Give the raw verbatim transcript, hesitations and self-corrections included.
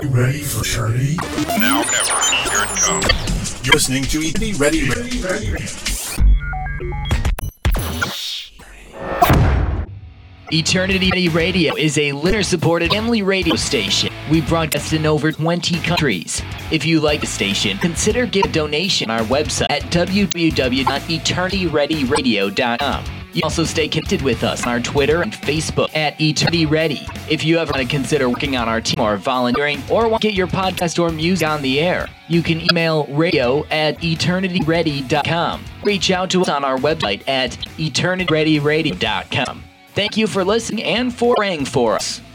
Ready for eternity? Now or never. Here it comes. You're listening to Eternity Ready, Ready, Ready. Eternity Ready Radio is a listener-supported family radio station. We broadcast in over twenty countries. If you like the station, consider giving a donation on our website at w w w dot eternity ready radio dot com. You also stay connected with us on our Twitter and Facebook at Eternity Ready. If you ever want to consider working on our team or volunteering or want to get your podcast or music on the air, you can email radio at eternity ready dot com. Reach out to us on our website at eternity ready radio dot com. Thank you for listening and for praying for us.